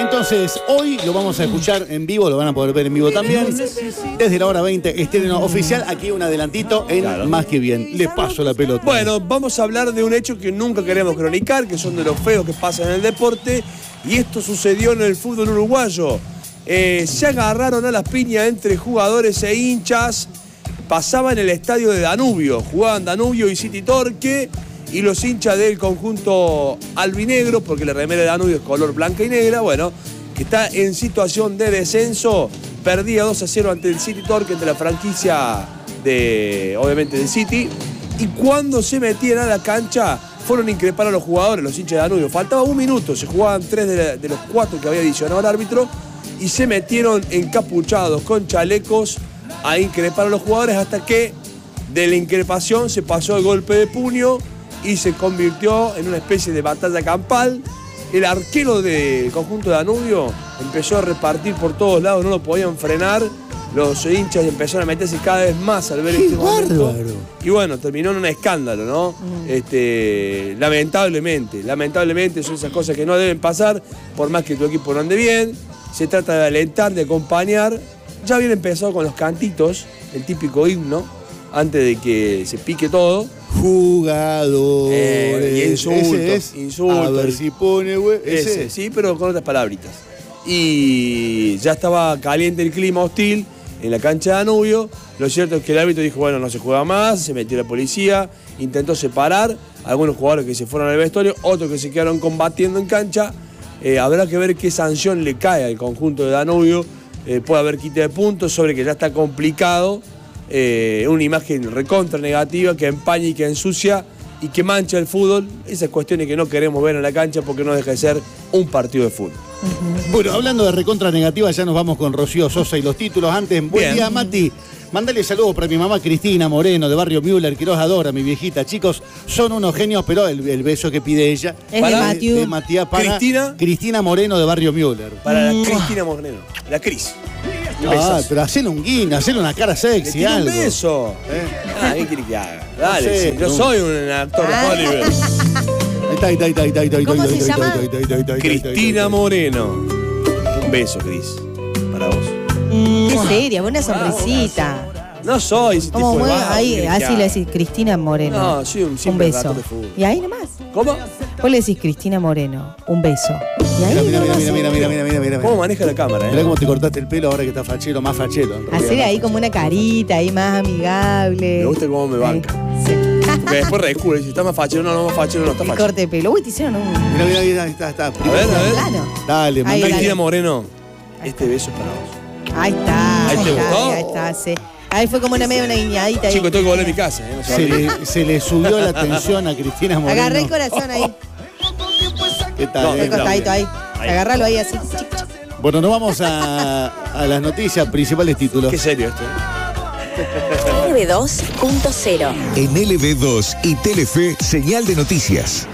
Entonces, hoy lo vamos a escuchar en vivo, lo van a poder ver en vivo también. Desde la hora 20, estreno oficial. Aquí un adelantito en Más que Bien. Les paso la pelota. Bueno, vamos a hablar de un hecho que nunca queremos cronicar, que son de los feos que pasan en el deporte. Y esto sucedió en el fútbol uruguayo. Se agarraron a las piñas entre jugadores e hinchas. Pasaba en el estadio de Danubio. Jugaban Danubio y City Torque. Y los hinchas del conjunto albinegro, porque la remera de Danubio es color blanca y negra, bueno, que está en situación de descenso, perdía 2-0 ante el City Torque, ante la franquicia obviamente del City. Y cuando se metían a la cancha, fueron a increpar a los jugadores, los hinchas de Danubio. Faltaba un minuto, se jugaban 3 de los 4 que había adicionado el árbitro, y se metieron encapuchados con chalecos a increpar a los jugadores, hasta que de la increpación se pasó el golpe de puño y se convirtió en una especie de batalla campal. El arquero del conjunto de Danubio empezó a repartir por todos lados, no lo podían frenar. Los hinchas empezaron a meterse cada vez más al ver este momento. Y bueno, terminó en un escándalo, ¿no? Lamentablemente son esas cosas que no deben pasar, por más que tu equipo no ande bien. Se trata de alentar, de acompañar. Ya habían empezado con los cantitos, el típico himno, antes de que se pique todo. Jugadores. Y insultos. A ver si pone, güey. Ese, sí, pero con otras palabritas. Y ya estaba caliente el clima hostil en la cancha de Danubio. Lo cierto es que el árbitro dijo, bueno, no se juega más, se metió la policía, intentó separar a algunos jugadores que se fueron al vestuario, otros que se quedaron combatiendo en cancha. Habrá que ver qué sanción le cae al conjunto de Danubio. Puede haber quita de puntos, sobre que ya está complicado. Una imagen recontra negativa que empaña y que ensucia y que mancha el fútbol. Esas cuestiones que no queremos ver en la cancha, porque no deja de ser un partido de fútbol. Bueno, hablando de recontra negativa, ya nos vamos con Rocío Sosa y los títulos. Antes, buen día, Mati. Mándale saludos para mi mamá Cristina Moreno, de Barrio Müller, que los adora, mi viejita. Chicos, son unos genios, pero el beso que pide ella es de Matías para Cristina Moreno, de Barrio Müller. Para la Cristina Moreno, la Cris. Pero hacele un guiño, hacele una cara sexy, algo. Un beso. ¿Qué quiere que haga? Dale, no sé, yo soy un actor de Hollywood. Ahí está. ¿Cómo se llama? Cristina Moreno. Un beso, Cris, para vos. Qué seria, buena sonrisita. No soy ese tipo de ahí, así le decís Cristina Moreno. No, soy un beso. Y ahí nomás. ¿Cómo? Vos le decís Cristina Moreno, un beso. Y ahí mira. ¿Cómo maneja la cámara? Mirá cómo te cortaste el pelo ahora que está fachero, más fachero. Hacer ahí como una carita ahí más amigable. Me gusta cómo me banca. Sí. Porque después redescubre si está más fachero, no más fachero, no está El fachero. corte de pelo. Uy, te hicieron un... Mira, ahí está. A ver. Dale, Cristina Moreno, este beso es para vos. Ahí está. ¿Ahí te gustó? Ahí está, sí. Ahí fue como una guiñadita. Chico, tengo que volver a mi casa. Se le subió la tensión a Cristina Moreno. Agarré el corazón ahí. ¿Qué tal? El costadito ahí. Agárralo ahí así. Bueno, nos vamos a las noticias, principales títulos. Qué serio esto. LB2.0. En LB2 y Telefe, señal de noticias.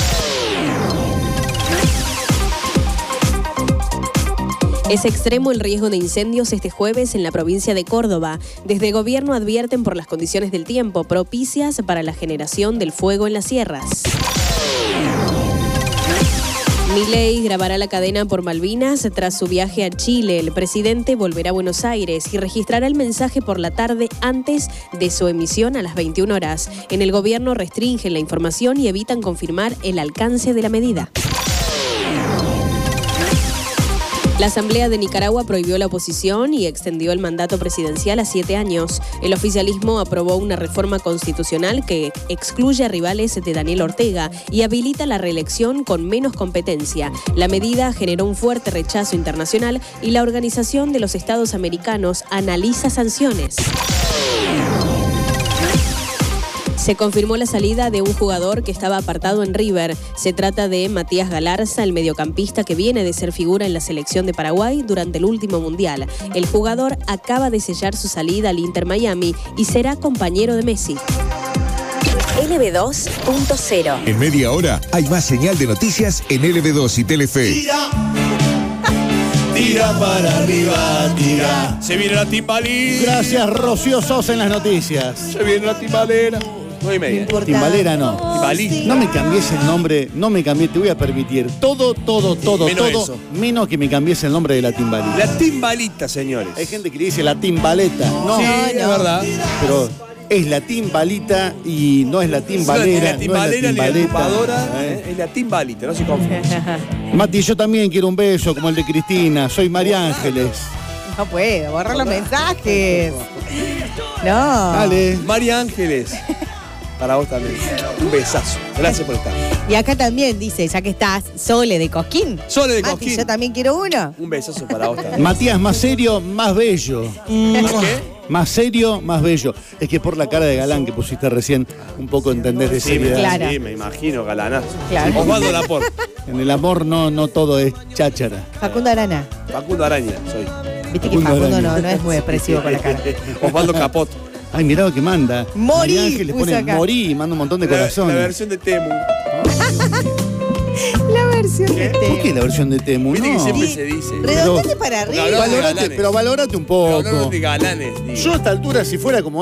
Es extremo el riesgo de incendios este jueves en la provincia de Córdoba. Desde el gobierno advierten por las condiciones del tiempo propicias para la generación del fuego en las sierras. Milei grabará la cadena por Malvinas tras su viaje a Chile. El presidente volverá a Buenos Aires y registrará el mensaje por la tarde antes de su emisión a las 21 horas. En el gobierno restringen la información y evitan confirmar el alcance de la medida. La Asamblea de Nicaragua prohibió la oposición y extendió el mandato presidencial a 7 años. El oficialismo aprobó una reforma constitucional que excluye a rivales de Daniel Ortega y habilita la reelección con menos competencia. La medida generó un fuerte rechazo internacional y la Organización de los Estados Americanos analiza sanciones. Se confirmó la salida de un jugador que estaba apartado en River. Se trata de Matías Galarza, el mediocampista que viene de ser figura en la selección de Paraguay durante el último mundial. El jugador acaba de sellar su salida al Inter Miami y será compañero de Messi. LB2.0. En media hora hay más señal de noticias en LB2 y Telefe. Tira para arriba, tira. Se viene la timbalina. Gracias, Rocío Sosa en las noticias. Se viene la timbalera. 9:30. No importa. Timbalera no. Timbalista. No me cambies el nombre, no me cambies, te voy a permitir todo, Menos eso. menos que me cambies el nombre de la timbalita. La timbalita, señores. Hay gente que le dice la timbaleta. No, Sí, es verdad. pero es la timbalita y no es la timbalera. La timbalera no es ni la la timbalora, timbaleta. es la timbalita, no se confunda. Mati, yo también quiero un beso como el de Cristina. Soy María Ángeles. No puedo, borrar los mensajes. No. Dale. María Ángeles, para vos también. Un besazo. Gracias por estar. Y acá también dice, ya que estás, Sole de Cosquín. Sole de Mati, Cosquín. yo también quiero uno. Un besazo para vos también. Matías, más serio, más bello. ¿Por qué? Más serio, más bello. Es que por la cara de galán que pusiste recién, un poco entendés de Sí, seriedad. Claro. sí, me imagino, galanazo. Claro. Osvaldo Laporte. En el amor no todo es cháchara. Facundo Arana. Facundo Araña, soy. Viste que Facundo Facundo Arana. no es muy expresivo con la cara. Osvaldo Capot. Ay, mirá lo que manda. Morí, María Ángeles puso pone acá. morí y manda un montón de La corazones. versión de Temu. La versión de ¿Por qué la versión de Temu? Viste que No. siempre se dice. Redondete para Porque arriba. hablamos de Valorate, galanes. pero valorate un Pero poco. hablamos de galanes, digo. Yo a esta altura, si yo fuera como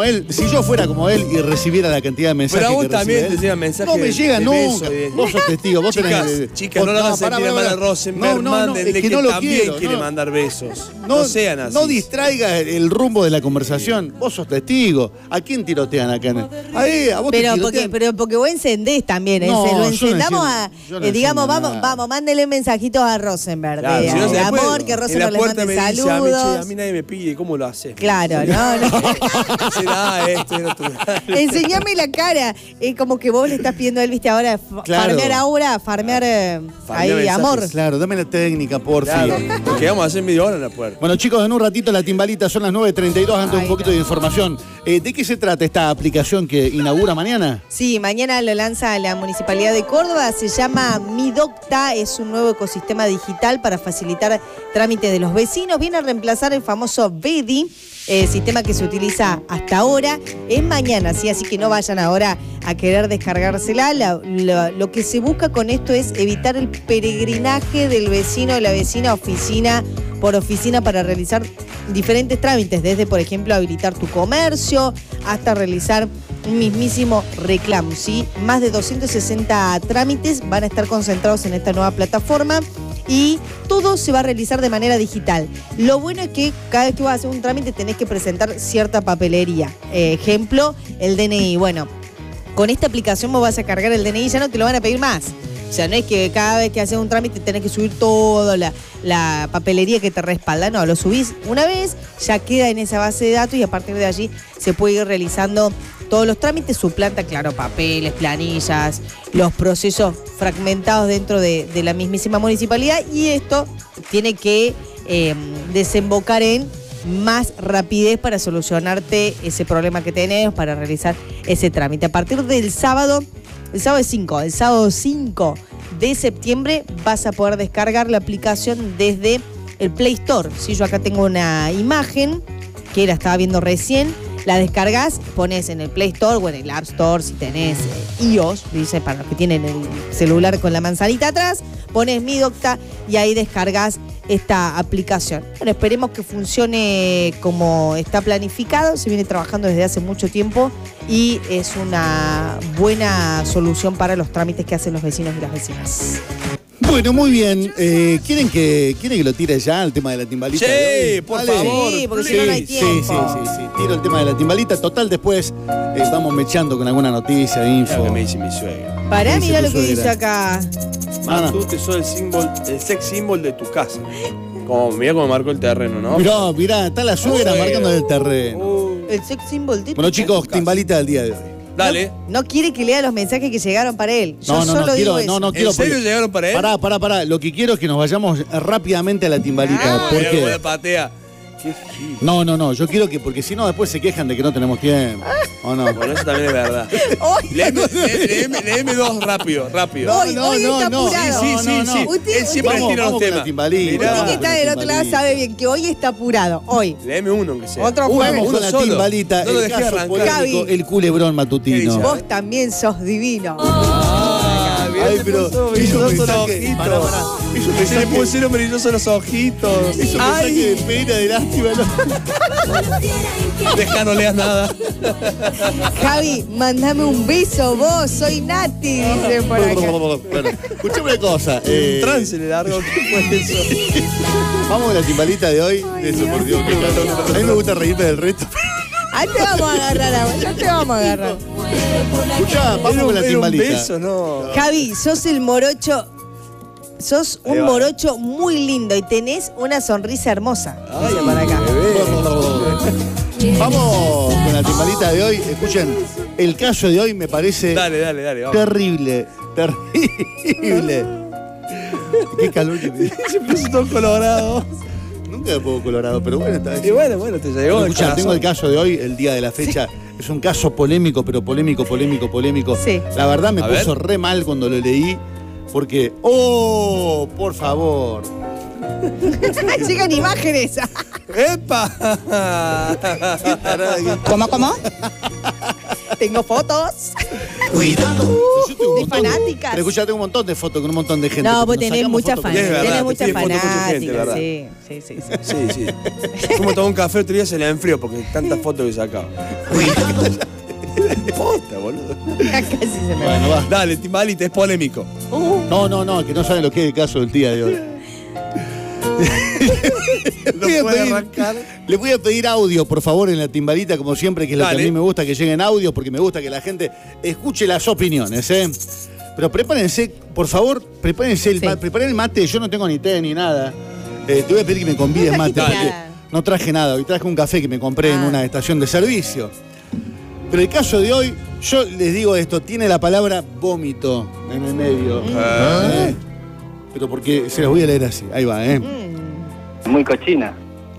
él y recibiera la cantidad de mensajes Pero a vos que también recibe te él, llegan mensajes no me llega de nunca. beso y de- Vos sos testigo, vos Chicas, tenés... chicas, no lo hagan sentir mal a Rosenberg, mándenle es que no lo también quiero. quiere no. mandar besos. No sean así. No distraigas el rumbo de la conversación. Vos sos testigo. ¿A quién tirotean acá? A vos te tirotean. Pero porque vos encendés también, No, lo yo no encendamos enciendo- yo no digamos, enciendo vamos, nada. mándele mensajitos a Rosenberg. Claro, de, si no se de puede. amor, que En Rosenberg la le puerta mande me dice, saludos. a mí nadie me pide, ¿cómo lo haces? Claro, no. Será esto, era otro. Enseñame la cara. Es como que vos le estás pidiendo a él, viste, ahora Claro. farmear aura, farmear ahí mensajes. amor. Claro, dame la técnica, porfi. Claro, porque vamos a hacer media hora en la puerta. Bueno, chicos, en un ratito la timbalita, son las 9:32, antes Ay, un poquito no. de información. ¿De qué se trata esta aplicación que inaugura mañana? Sí, mañana lo lanza la Municipalidad de Córdoba, se llama Mi Docta, es un nuevo ecosistema digital para facilitar trámites de los vecinos, viene a reemplazar el famoso VEDI, sistema que se utiliza hasta ahora, es mañana, ¿sí? Así que no vayan ahora a querer descargársela, lo que se busca con esto es evitar el peregrinaje del vecino o la vecina oficina por oficina para realizar diferentes trámites, desde, por ejemplo, habilitar tu comercio hasta realizar un mismísimo reclamo, ¿sí? Más de 260 trámites van a estar concentrados en esta nueva plataforma y todo se va a realizar de manera digital. Lo bueno es que cada vez que vas a hacer un trámite tenés que presentar cierta papelería. Ejemplo, el DNI. Bueno, con esta aplicación vos vas a cargar el DNI y ya no te lo van a pedir más. O sea, no es que cada vez que haces un trámite tenés que subir toda la papelería que te respalda. No, lo subís una vez, ya queda en esa base de datos y a partir de allí se puede ir realizando todos los trámites. Suplanta, claro, papeles, planillas, los procesos fragmentados dentro de la mismísima municipalidad y esto tiene que desembocar en más rapidez para solucionarte ese problema que tenés, para realizar ese trámite. A partir del sábado, el sábado 5 de septiembre vas a poder descargar la aplicación desde el Play Store. ¿Sí? Yo acá tengo una imagen que la estaba viendo recién. La descargas, pones en el Play Store o en el App Store si tenés iOS, dice para los que tienen el celular con la manzanita atrás, pones Mi Docta y ahí descargas esta aplicación. Bueno, esperemos que funcione como está planificado, se viene trabajando desde hace mucho tiempo y es una buena solución para los trámites que hacen los vecinos y las vecinas. Bueno, muy bien. ¿Quieren que lo tire ya el tema de la timbalita? Sí, de hoy? por Dale. favor. Sí, porque si no, no hay tiempo. Sí. Tiro el tema de la timbalita. Total, después vamos mechando con alguna noticia, Lo info. que me dice mi suegra. Pará, Dice mirá tu lo que dice suegra. acá. Mana. Tú te sos el sex symbol de tu casa. Mirá cómo marcó el terreno, ¿no? Mirá, está la suegra marcando el terreno. El sex symbol de Bueno, tu chicos, casa. timbalita del día de hoy. Dale. No quiere que lea los mensajes que llegaron para él. Yo solo digo eso. quiero. ¿En serio porque- llegaron para él? Pará. Lo que quiero es que nos vayamos rápidamente a la timbalita. ¿Por Mirá qué? cómo la patea. Qué gil. No. Yo quiero que, porque si no, después se quejan de que no tenemos tiempo. ¿O no? Bueno, eso también es verdad. Hoy, Léeme dos rápido. hoy está apurado. Sí. Usted- Él siempre Vamos, tira vamos los con temas. la timbalita. Mirá. Usted que está del otro lado sabe bien que hoy está apurado. Hoy. Léeme uno, aunque sea. Otro Vamos jueves. con uno la solo. timbalita, No lo el dejé caso arrancar. polémico, Gaby. el culebrón ¿Qué matutino. dice? Vos también sos divino. Ah, mirá Ay, pero brillosos los ojitos. Pará. Se le pusieron brillosos los ojitos. Eso mensaje de pena, de lástima, ¿no? Deja, no leas nada. Javi, mandame un beso vos, soy Nati, dice por acá. Bueno, escuchame una cosa. Un trance le largo, ¿qué fue eso? Vamos a la timbalita de hoy. Eso, por Dios. A mí me gusta reírme del resto. Ahí te vamos a agarrar ahora, ya te vamos a agarrar. Escuchá, vamos con la timbalita. Un beso, no. Javi, sos el morocho. Sos un morocho muy lindo y tenés una sonrisa hermosa. Ay, dice por acá. Vamos con la timbalita de hoy. Escuchen, el caso de hoy me parece Dale, vamos. terrible. Qué calor que me dio. Se puso todo colorado. Nunca me pongo colorado, pero bueno, está Y bueno, te llegó. Escuchá, tengo el caso de hoy, el día de la fecha. Sí. Es un caso polémico, pero polémico. Sí. La verdad me puso re mal cuando lo leí, porque, ¡oh! Por favor. Llegan imágenes. ¡Epa! ¿Cómo? Tengo fotos. Cuidado. De fanáticas. Pero escuchá, tengo un montón de fotos con un montón de gente. No, vos Nos tenés sacamos muchas fotos con- fanáticas. Es verdad, Tenés muchas te pide fotos con su gente, fanáticas. ¿verdad? Sí. Sí. Como tomó un café otro día se le enfrió porque tantas fotos que sacaba. Posta, boludo. Casi se me va. Bueno, va. Dale, timbalita, es polémico. No, que no saben lo que es el caso del día de hoy. No puede arrancar. Le voy a pedir audio, por favor, en la timbalita, como siempre, que es lo que a Dale. mí me gusta, que lleguen audios, porque me gusta que la gente escuche las opiniones, ¿eh? Pero prepárense, por favor, preparen el mate. Yo no tengo ni té ni nada. Te voy a pedir que me convides No mate, trajiste porque nada. no traje nada. Hoy traje un café que me compré en una estación de servicio. Pero el caso de hoy, yo les digo esto, tiene la palabra vómito en el medio. Pero porque se los voy a leer así. Ahí va, ¿eh? Muy cochina.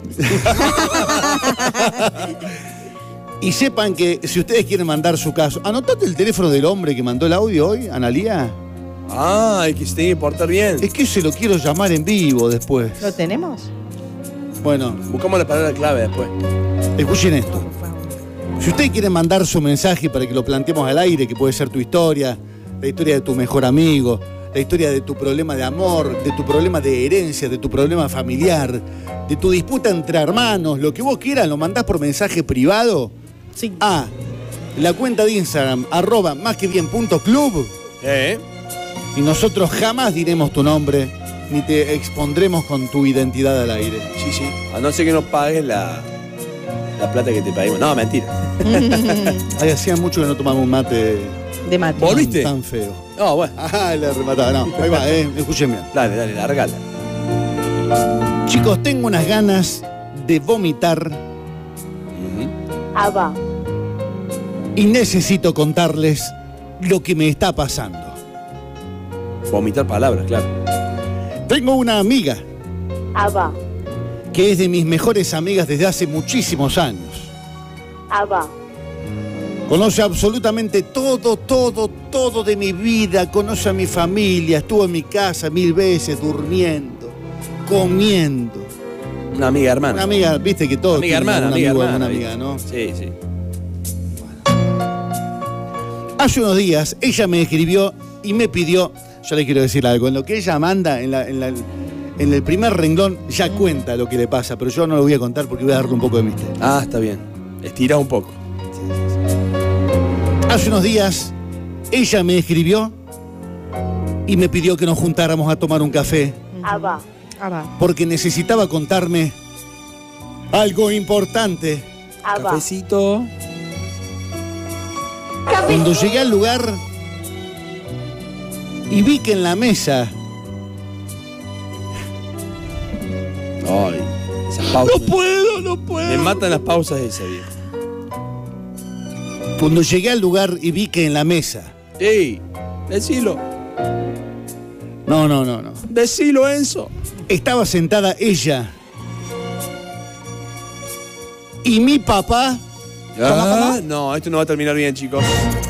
Y sepan que si ustedes quieren mandar su caso, anotate el teléfono del hombre que mandó el audio hoy, Analía. Ay, que se tiene que portar bien. Es que se lo quiero llamar en vivo después. ¿Lo tenemos? Bueno, Buscamos la palabra clave después. escuchen esto. Si ustedes quieren mandar su mensaje para que lo planteemos al aire, que puede ser tu historia, la historia de tu mejor amigo, la historia de tu problema de amor, de tu problema de herencia, de tu problema familiar, de tu disputa entre hermanos, lo que vos quieras, lo mandás por mensaje privado Sí. a la cuenta de Instagram, @másquebien.club, y nosotros jamás diremos tu nombre, ni te expondremos con tu identidad al aire. Sí. A no ser que nos pagues la plata que te pedimos. No, mentira. Ay, hacía mucho que no tomamos un mate De mate. ¿Volviste? tan feo. No, bueno. Ah, la remataba. No, ahí va, escuchen bien. Dale, largala. Chicos, tengo unas ganas de vomitar Abba. y necesito contarles lo que me está pasando. Vomitar palabras, claro. Tengo una amiga Abba. que es de mis mejores amigas desde hace muchísimos años. Abba. Conoce absolutamente todo de mi vida, conoce a mi familia, estuvo en mi casa 1000 veces, durmiendo, comiendo. Una amiga hermana. Una amiga, viste que todo Amiga tiene hermana, un amiga amigo o hermana. una amiga, ¿no? Sí. Hace unos días ella me escribió y me pidió, yo le quiero decir algo, en lo que ella manda, en el primer renglón ya cuenta lo que le pasa, pero yo no lo voy a contar porque voy a darle un poco de misterio. Ah, está bien. Estirá un poco. Hace unos días ella me escribió y me pidió que nos juntáramos a tomar un café Abba. porque necesitaba contarme algo importante. Abba. Cafecito. Cuando llegué al lugar y vi que en la mesa... Ay, esas pausas. No puedo. Me matan las pausas esas, viejo. Cuando llegué al lugar y vi que en la mesa... Ey, decilo. No. Decilo, Enzo. Estaba sentada ella y mi papá. Ah, no, esto no va a terminar bien, chicos.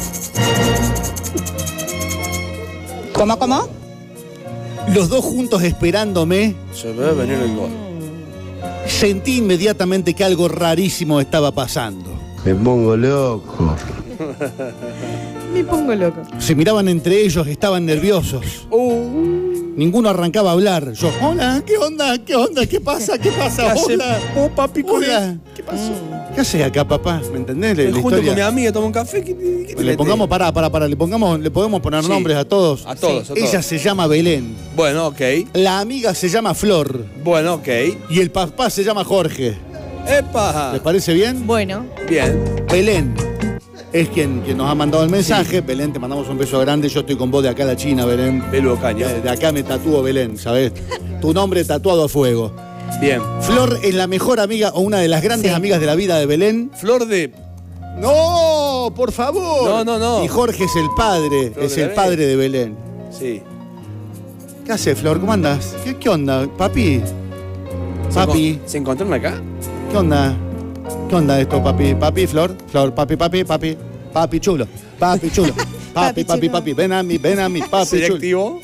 ¿Cómo? Los dos juntos esperándome. Se ve venir el gol. Sentí inmediatamente que algo rarísimo estaba pasando. Me pongo loco. Me pongo loco. Se miraban entre ellos, estaban nerviosos. Ninguno arrancaba a hablar. Yo, hola, ¿qué onda? ¿Qué onda? ¿Qué pasa? ¿Qué pasa? Hola. Oh, papi, Hola. ¿qué pasó? ¿Qué haces acá, papá? ¿Me entendés? Me La junto historia. con mi amiga, tomo un café. ¿Qué te Le pongamos, pará, le podemos poner Sí. nombres a todos. A todos, a todos. Ella se llama Belén. Bueno, ok. La amiga se llama Flor. Bueno, ok. Y el papá se llama Jorge. ¡Epa! ¿Les parece bien? Bueno. Bien. Belén es quien nos ha mandado el mensaje. Belén, te mandamos un beso grande. Yo estoy con vos de acá a la China, Belén. Pelo caña. De acá me tatúo Belén, ¿sabés? Tu nombre tatuado a fuego. Bien. Flor es la mejor amiga o una de las grandes Sí. amigas de la vida de Belén. Flor de... ¡No! ¡Por favor! No. Y Jorge es el padre, Flor es de el la padre de Belén. Sí. ¿Qué haces, Flor? ¿Cómo andas? ¿Qué onda? ¿Papi? ¿Papi? ¿Se encontraron acá? ¿Qué onda? ¿Qué onda esto, papi? ¿Papi, Flor? Flor, papi. Papi chulo. Papi chulo. Papi chulo. Papi. Ven a mí, papi ¿Se chulo. activó?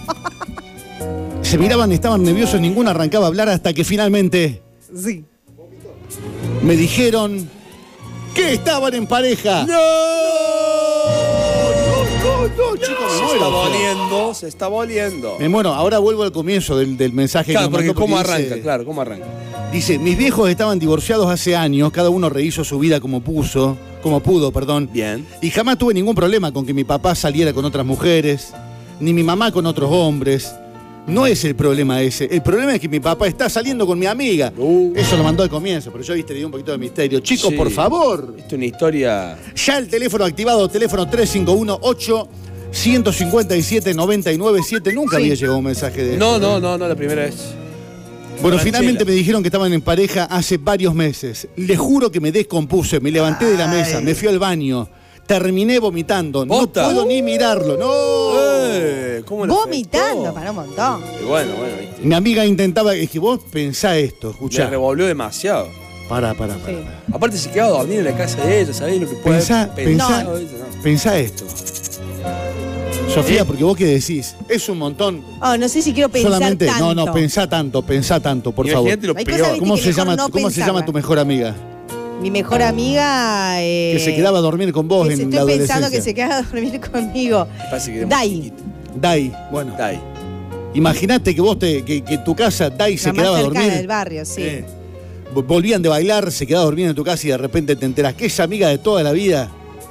Se miraban, estaban nerviosos, ninguno arrancaba a hablar hasta que finalmente Sí. me dijeron que estaban en pareja. ¡No! No, chicos, Se está volviendo, se está volviendo. Me muero. Ahora vuelvo al comienzo del mensaje Claro, que nos porque mandó, ¿cómo dice- arranca? Claro, ¿cómo arranca? Dice, mis viejos estaban divorciados hace años, cada uno rehizo su vida como pudo, Bien. y jamás tuve ningún problema con que mi papá saliera con otras mujeres, ni mi mamá con otros hombres. No es el problema ese. El problema es que mi papá está saliendo con mi amiga. Eso lo mandó al comienzo, pero yo viste, le di un poquito de misterio. Chicos, Sí. por favor. Esto es una historia... Ya el teléfono activado, teléfono 351-8-157-997. Nunca Sí. había llegado un mensaje de No, la primera vez. Bueno, Franchella. finalmente me dijeron que estaban en pareja hace varios meses. Les juro que me descompuse, me levanté de la mesa, me fui al baño, terminé vomitando. ¿Posta? No puedo ni mirarlo, no. ¿Cómo le Vomitando afectó? para un montón. Y bueno, viste. Mi amiga intentaba, es que vos pensá esto, Se escuchá. revolvió demasiado. Pará. Sí. Aparte se quedaba a dormir en la casa de ella, ¿sabés lo que puede Pensá, haber pensado No. ella? No. Pensá esto. Sofía, porque vos qué decís, es un montón. Oh, no sé si quiero pensar Solamente, tanto. no, pensá tanto, por favor. Imagínate lo Hay peor. cosas que- ¿Cómo se mejor llama, no cómo se llama pensarla. tu mejor amiga? Mi mejor amiga... Que se quedaba a dormir con vos que en estoy la pensando adolescencia. que se queda a dormir conmigo. Parece que era Dai. muy chiquito. Dai, bueno. Dai. Imagínate que vos que en tu casa Dai se La más quedaba a cercana dormir. del barrio, sí. Volvían de bailar, se quedaba durmiendo en tu casa y de repente te enteras que es amiga de toda la vida.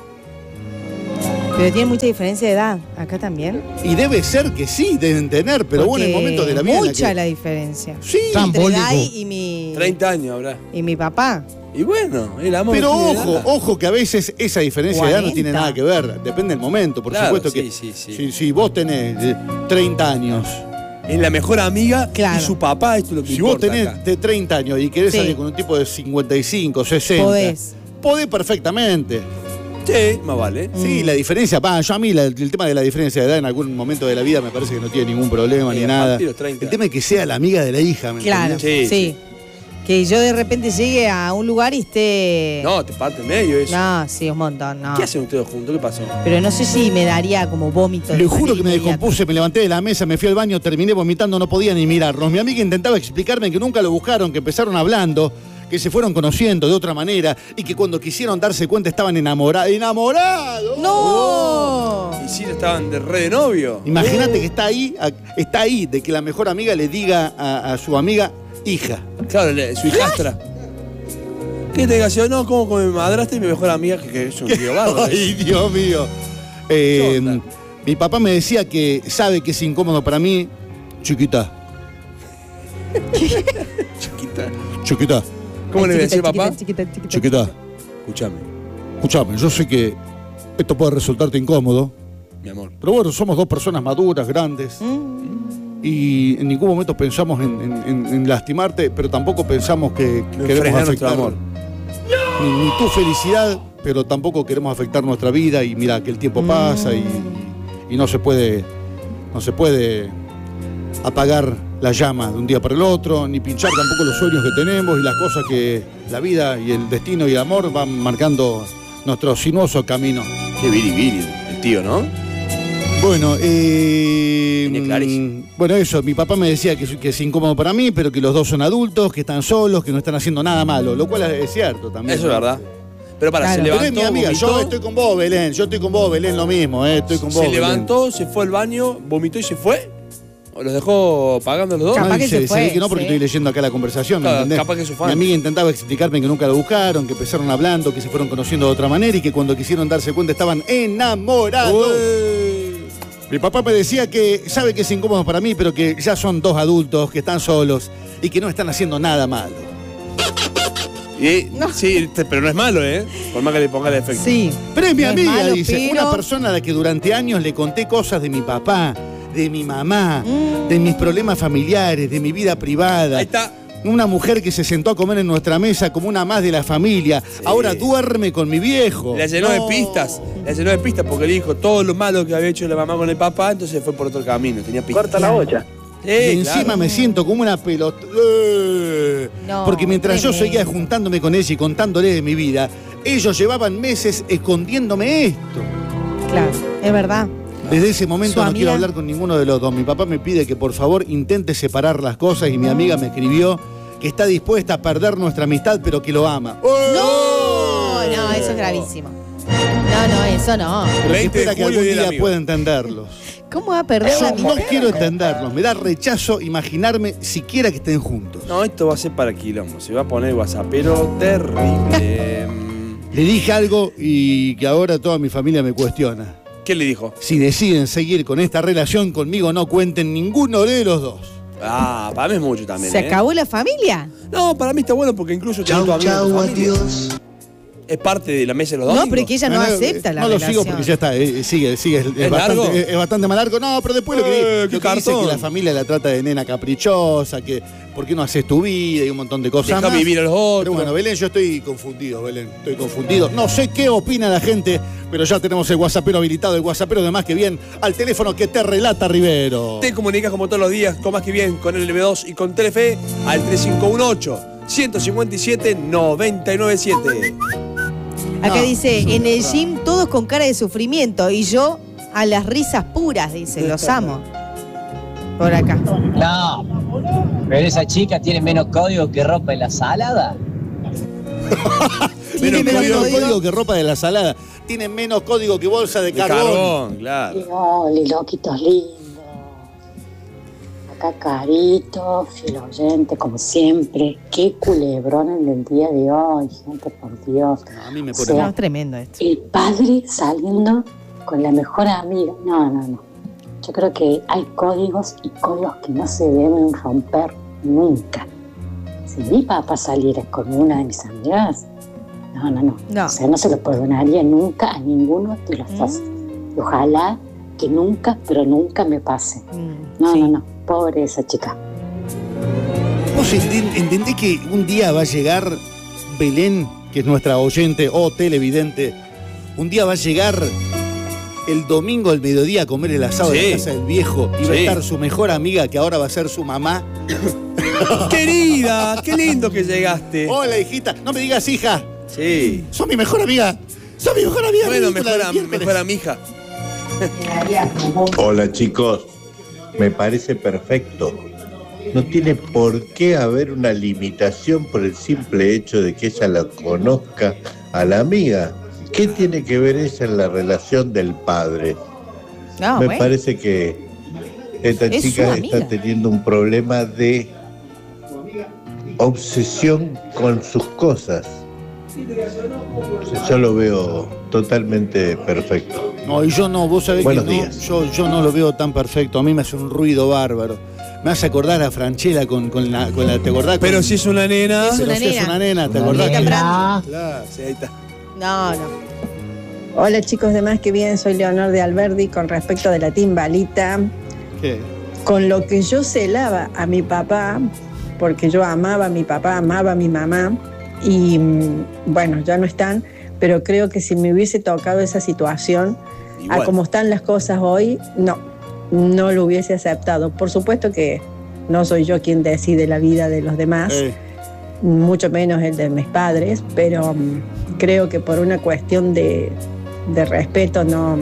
Pero tiene mucha diferencia de edad. Acá también. Y debe ser que sí, deben tener, pero bueno, en Porque momentos de la vida. en la mucha que- la diferencia. Sí, Entre Dai y mi... 30 años habrá. Y mi papá. Y bueno, el amor. pero no tiene ojo, edad. ojo que a veces esa diferencia de edad no 40. tiene nada que ver. Depende del momento, por Claro, supuesto que. sí. Si vos tenés 30 años, Es la mejor amiga Claro. y su papá, esto es lo que si vos importa tenés acá. de 30 años y querés Sí. salir con un tipo de 55, 60, podés perfectamente. Sí, más vale. Sí, la diferencia, yo a mí el tema de la diferencia de edad en algún momento de la vida me parece que no tiene ningún problema Sí, ni a nada. partir de los 30. El tema es que sea la amiga de la hija, ¿me Claro, entendés? Sí, sí. Que yo de repente llegue a un lugar y esté... No, te parte en medio eso. No, sí, un montón, no. ¿Qué hacen ustedes juntos? ¿Qué pasó? Pero no sé si me daría como vómito. de Le juro manera que me inmediata. descompuse, me levanté de la mesa, me fui al baño, terminé vomitando, no podía ni mirarlos. Mi amiga intentaba explicarme que nunca lo buscaron, que empezaron hablando, que se fueron conociendo de otra manera y que cuando quisieron darse cuenta estaban enamorados. ¡Enamorados! ¡No! ¿Y si estaban de re de novio? Imagínate que está ahí de que la mejor amiga le diga a su amiga hija. Claro, su hijastra. ¿Qué te diga? No, como con mi madrastra y mi mejor amiga, que es un tío bárbaro. Ay, Dios mío. ¿Qué onda? Mi papá me decía que sabe que es incómodo para mí, chiquita. Chiquita. ¿Cómo le Ay, decía chiquita, papá? chiquita. Chiquita. Escúchame, Escuchame, yo sé que esto puede resultarte incómodo, mi amor. pero bueno, somos dos personas maduras, grandes, y en ningún momento pensamos en lastimarte, pero tampoco pensamos que queremos frenar nuestro afectar amor. ni tu felicidad, pero tampoco queremos afectar nuestra vida y mira que el tiempo pasa y no se puede apagar la llama de un día para el otro, ni pinchar tampoco los sueños que tenemos y las cosas que la vida y el destino y el amor van marcando nuestro sinuoso camino. Qué viribiri el tío, ¿no? Bueno, Tiene clarísimo. bueno, eso, mi papá me decía que es incómodo para mí, pero que los dos son adultos, que están solos, que no están haciendo nada malo, lo cual es cierto también. Eso es verdad. Pero para, Claro. se Pero levantó, es mi amiga, vomitó, yo estoy con vos, Belén. Yo estoy con vos, Belén, lo mismo, estoy con vos. se Belén. levantó, se fue al baño, vomitó y se fue. ¿O los dejó pagando los dos? Capaz No, que dice, se fue, ve que no, porque sí. estoy leyendo acá la conversación, ¿me Claro, entendés? capaz que es su fan. Mi amiga intentaba explicarme que nunca lo buscaron, que empezaron hablando, que se fueron conociendo de otra manera y que cuando quisieron darse cuenta estaban enamorados. Ué. Mi papá me decía que sabe que es incómodo para mí, pero que ya son dos adultos, que están solos y que no están haciendo nada malo. Y, sí, pero no es malo, ¿eh? Por más que le ponga el efecto. Sí. Pero es mi No es amiga, malo, dice. pero- Una persona a la que durante años le conté cosas de mi papá, de mi mamá, de mis problemas familiares, de mi vida privada. Ahí está. Una mujer que se sentó a comer en nuestra mesa como una más de la familia. Ahora duerme con mi viejo. La llenó de pistas. La llenó de pistas porque le dijo todo lo malo que había hecho la mamá con el papá, entonces fue por otro camino. Tenía pistas. Corta la bocha. Sí, Y encima claro. me siento como una pelota. No, Porque mientras yo tremendo. seguía juntándome con ella y contándole de mi vida, ellos llevaban meses escondiéndome esto. Claro, es verdad. Desde ese momento Su no amiga. quiero hablar con ninguno de los dos. Mi papá me pide que por favor intente separar las cosas y mi amiga me escribió que está dispuesta a perder nuestra amistad pero que lo ama. No, eso es gravísimo. No, eso no. Pero que 20 de espera que julio, algún Día del día Amigo. pueda entenderlos. ¿Cómo va a perder la Yo no amistad? quiero entenderlos. Me da rechazo imaginarme siquiera que estén juntos. No, esto va a ser para quilombo. Se va a poner WhatsAppero terrible. Le dije algo y que ahora toda mi familia me cuestiona. ¿Qué le dijo? Si deciden seguir con esta relación conmigo, no cuenten ninguno de los dos. Ah, para mí es mucho también. ¿Se acabó la familia? No, para mí está bueno porque incluso tiene tu amigo en tu familia. Es parte de la mesa de los No, domingos. pero que ella no acepta la No lo relación. sigo porque ya está, sigue, ¿Es largo? es bastante más largo. No, pero después lo que, qué lo que dice cartón. que la familia la trata de nena caprichosa, que por qué no haces tu vida y un montón de cosas Deja más. vivir a los otros. Pero bueno, Belén, yo estoy confundido, Belén. Estoy confundido. No sé qué opina la gente, pero ya tenemos el WhatsAppero habilitado, el WhatsAppero de Más Que Bien, al teléfono que te relata Rivero. Te comunicas como todos los días, con Más Que Bien, con el LB2 y con Telefe al 3518-157-997. Acá No, dice, en el gym todos con cara de sufrimiento y yo a las risas puras, dice, los amo. Por acá. No, pero esa chica tiene menos código que ropa en la salada. Tiene menos menos código. código que ropa de la salada. Tiene menos código que bolsa de carbón. Claro. Oli, loquitos lindos. Acá Carito, fiel oyente, como siempre. Qué culebrón el del día de hoy, gente, por Dios. A mí me O pone sea, No, tremendo esto. el padre saliendo con la mejor amiga. No. Yo creo que hay códigos y códigos que no se deben romper nunca. Si mi papá saliera con una de mis amigas, no. No. O sea, no se lo perdonaría nunca a ninguno de los dos. Y ojalá que nunca, pero nunca me pase. No. Pobre esa chica. ¿Vos entendés que un día va a llegar Belén, que es nuestra oyente o televidente, un día va a llegar el domingo al mediodía a comer el asado Sí. en la casa del viejo y va a Sí. estar su mejor amiga, que ahora va a ser su mamá? Querida, qué lindo que llegaste. Hola, hijita. No me digas hija. Sí. Sos mi mejor amiga. Sos mi mejor amiga. Bueno, ridícula de miércoles. mejor amija. Hola chicos, me parece perfecto. No tiene por qué haber una limitación por el simple hecho de que ella la conozca a la amiga. ¿Qué tiene que ver ella en la relación del padre? No, Me bueno. parece que esta Es su chica amiga. está teniendo un problema de obsesión con sus cosas. Yo lo veo totalmente perfecto. No, y yo no, vos sabés Buenos que no, días. yo no lo veo tan perfecto. A mí me hace un ruido bárbaro. Me hace acordar a Franchella con la ¿te acordás? Pero Con- si es una nena. Es pero una si es nena. una nena, ¿te Una acordás? nena. que- Claro, sí, ahí está. No. Hola chicos de Más Que Bien, soy Leonor de Alberdi con respecto de la timbalita. ¿Qué? Con lo que yo celaba a mi papá, porque yo amaba a mi papá, amaba a mi mamá, y bueno, ya no están, pero creo que si me hubiese tocado esa situación, Igual. a como están las cosas hoy, no lo hubiese aceptado. Por supuesto que no soy yo quien decide la vida de los demás, mucho menos el de mis padres, pero creo que por una cuestión de respeto no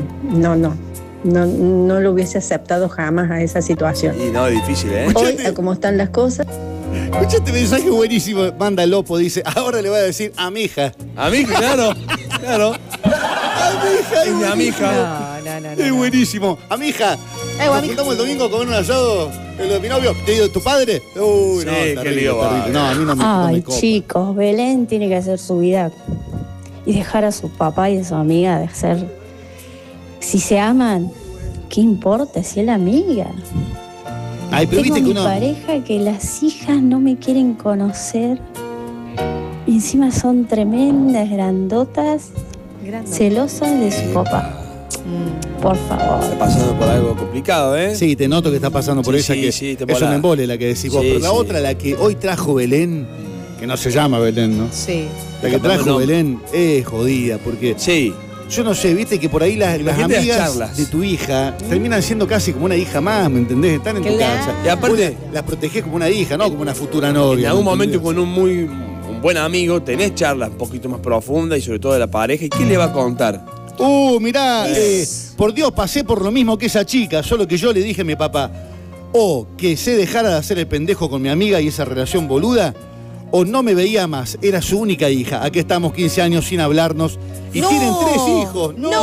lo hubiese aceptado jamás a esa situación. Y no, es difícil, ¿eh? Hoy, a como están las cosas, Escucha este mensaje buenísimo. Manda Lopo, dice, ahora le voy a decir a mi hija. A mí, claro. A mi hija. Es mi amiga. No. Es buenísimo. A mi hija. Nos juntamos el domingo a comer un asado. El de mi novio. ¿Te digo tu padre? Uy, Sí, no, qué terrible, lío, terrible. No, a mí no me Ay, copa. chicos, Belén tiene que hacer su vida y dejar a su papá y a su amiga de ser. Si se aman, ¿qué importa si es la amiga? Ay, pero Tengo viste que mi uno. pareja que las hijas no me quieren conocer. Y encima son tremendas, grandotas, celosas de su papá. Por favor. Está pasando por algo complicado, ¿eh? Sí, te noto que está pasando por esa que te es mola. un embole la que decís vos. Sí, Pero la sí. otra, la que hoy trajo Belén, que no se llama Belén, ¿no? Sí. La que trajo Belén es jodida, porque. Sí. Yo no sé, viste que por ahí las Imagínate las amigas charlas. de tu hija terminan siendo casi como una hija más, ¿me entendés? Están en tu Claro. casa. Y aparte- Vos las protegés como una hija, no como una futura novia. En algún ¿me momento entendés? con un buen amigo tenés charlas un poquito más profundas y sobre todo de la pareja. ¿Y qué le va a contar? Mirá, por Dios, pasé por lo mismo que esa chica, solo que yo le dije a mi papá, o que se dejara de hacer el pendejo con mi amiga y esa relación boluda, o no me veía más, era su única hija. Aquí estamos 15 años sin hablarnos y No. tienen 3 hijos. No.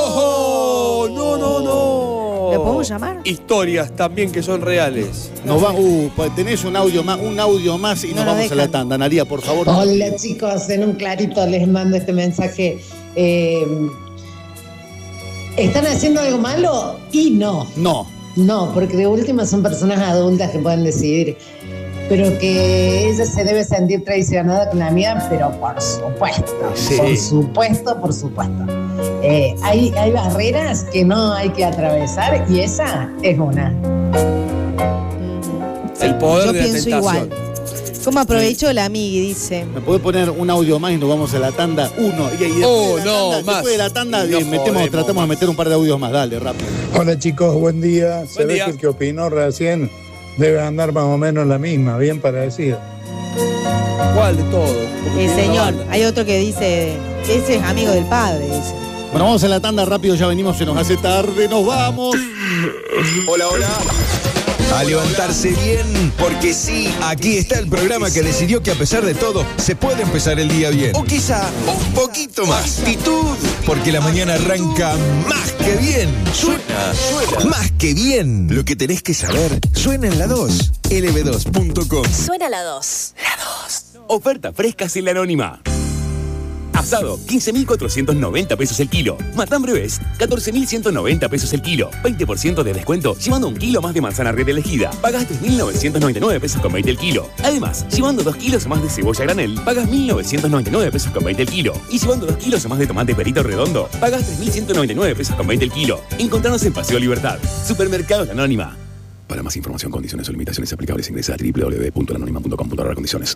¿Lo podemos llamar? Historias también que son reales. Nos va, pues tenés un audio más y No nos nos vamos a la dejan. tanda. Analía, por favor. Hola chicos, en un clarito les mando este mensaje. ¿Están haciendo algo malo? Y no. No, porque de última son personas adultas que pueden decidir. Pero que ella se debe sentir traicionada con la mía, pero por supuesto. Sí. Por supuesto. Hay barreras que no hay que atravesar y esa es una. El poder Yo de la pienso tentación. igual. ¿Cómo aprovechó la amiga? Dice. ¿Me podés poner un audio más y nos vamos a la tanda? Uno. Y después de la tanda, Y no podemos tratamos de meter un par de audios más. Dale, rápido. Hola chicos, buen día. Se Buen ve día. que el que opinó recién debe andar más o menos la misma, bien parecida. ¿Cuál de todos? Porque tiene una Señor, banda. hay otro que dice, ese es amigo del padre, dice. Bueno, vamos a la tanda rápido, ya venimos, se nos hace tarde, nos vamos. Hola, hola. A levantarse bien, porque sí, aquí está el programa que decidió que a pesar de todo se puede empezar el día bien. O quizá un poquito más. Actitud, porque la mañana arranca más que bien. Suena más que bien. Lo que tenés que saber suena en la 2. lb2.com. Suena la 2. Oferta frescas en la Anónima. Asado, 15.490 pesos el kilo. Matambre Best, 14.190 pesos el kilo. 20% de descuento llevando 1 kilo más de manzana red elegida. Pagas 3.999 pesos con 20 el kilo. Además, llevando 2 kilos o más de cebolla granel, pagas 1.999 pesos con 20 el kilo. Y llevando 2 kilos o más de tomate perito redondo, pagas 3.199 pesos con 20 el kilo. Encontranos en Paseo Libertad. Supermercados La Anónima. Para más información, condiciones o limitaciones aplicables, ingresa a www.lanonima.com.ar. Condiciones.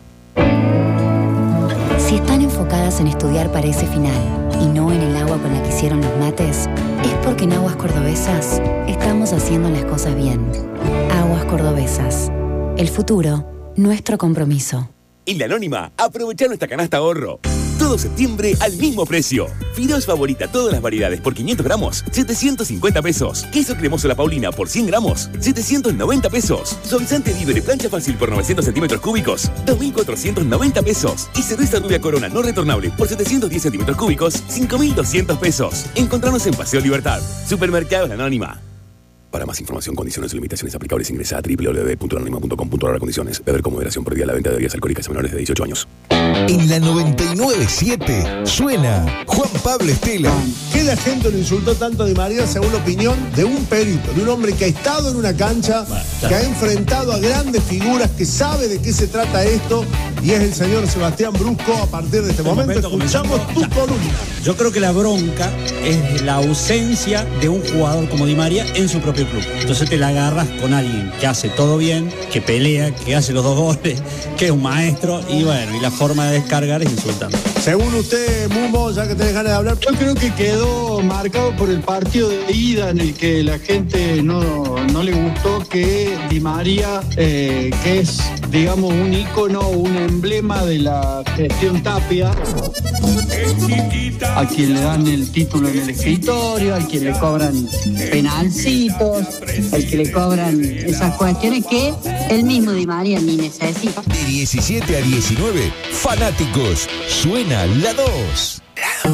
Si están enfocadas en estudiar para ese final y no en el agua con la que hicieron los mates, es porque en Aguas Cordobesas estamos haciendo las cosas bien. Aguas Cordobesas. El futuro, nuestro compromiso. En La Anónima, aprovechá nuestra canasta ahorro. Todo septiembre al mismo precio. Fideos Favorita, todas las variedades por 500 gramos, 750 pesos. Queso cremoso La Paulina por 100 gramos, 790 pesos. Suavizante Libre Plancha Fácil por 900 centímetros cúbicos, 2.490 pesos. Y cerveza Rubia Corona no retornable por 710 centímetros cúbicos, 5.200 pesos. Encontrarnos en Paseo Libertad. Supermercados La Anónima. Para más información, condiciones y limitaciones aplicables, ingresa a www.lanonima.com.ar. Condiciones. Beber con moderación. Prohibida la venta de bebidas alcohólicas a menores de 18 años. En la 99.7 suena Juan Pablo Estela. ¿Qué la gente lo insultó tanto a Di María según la opinión de un perito, de un hombre que ha estado en una cancha, que ha enfrentado a grandes figuras, que sabe de qué se trata esto, y es el señor Sebastián Brusco? A partir de este momento escuchamos tu columna. Yo creo que la bronca es la ausencia de un jugador como Di María en su propio club. Entonces te la agarras con alguien que hace todo bien, que pelea, que hace los 2 goles, que es un maestro, y bueno, y la forma forma de descargar es insultando. Según usted, Mumbo, ya que tenés ganas de hablar. Yo creo que quedó marcado por el partido de ida en el que la gente no le gustó que Di María, que es, digamos, un ícono, un emblema de la gestión Tapia, a quien le dan el título en el escritorio, al quien le cobran penalcitos, al que le cobran esas cuestiones que el mismo Di María ni necesita. De 17 a 19, fanáticos, suena la 2.